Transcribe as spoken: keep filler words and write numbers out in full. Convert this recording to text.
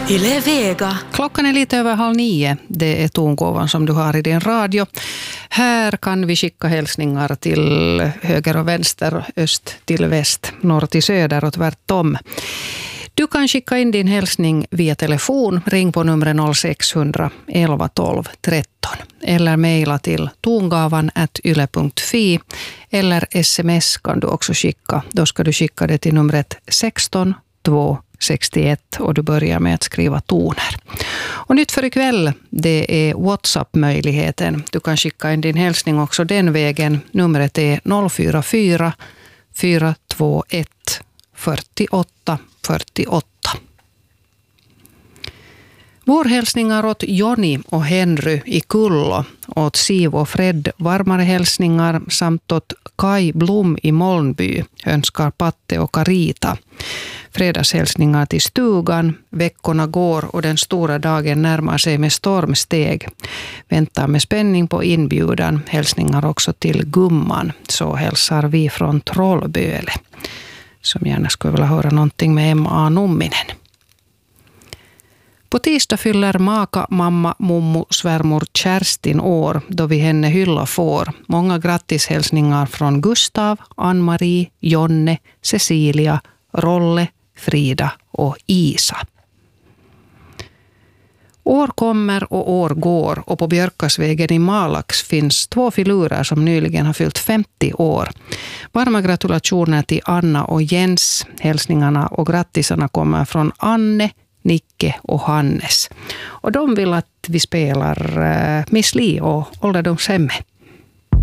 Yle Vega. Klockan är lite över halv nio. Det är tongåvan som du har i din radio. Här kan vi skicka hälsningar till höger och vänster, öst till väst, norr till söder och tvärtom. Du kan skicka in din hälsning via telefon. Ring på numret noll sex noll noll elva tolv tretton. Eller mejla till tongavan at yle punkt fi. Eller sms kan du också skicka. Då ska du skicka det till numret sexton två sextioett och du börjar med att skriva toner. Och nytt för ikväll, det är WhatsApp-möjligheten. Du kan skicka in din hälsning också den vägen. Numret är noll fyra fyra fyra två ett fyrtioåtta fyrtioåtta. Vår hälsningar åt Jonny och Henry i Kullo, åt Siv och Fred varmare hälsningar samt åt Kai Blom i Molnby önskar Patte och Karita. Fredagshälsningar till stugan, veckorna går och den stora dagen närmar sig med stormsteg. Väntar med spänning på inbjudan, hälsningar också till Gumman, så hälsar vi från Trollböle. Som gärna skulle vilja höra någonting med M A Numminen. På tisdag fyller maka, mamma, mummo, svärmor Kerstin år då vi henne hylla får. Många grattishälsningar från Gustav, Ann-Marie, Jonne, Cecilia, Rolle, Frida och Isa. År kommer och år går och på Björkasvägen i Malax finns två filurer som nyligen har fyllt femtio år. Varma gratulationer till Anna och Jens. Hälsningarna och grattisarna kommer från Anne, Nicke och Hannes. Och de vill att vi spelar Miss Li och ålderdomshemmet.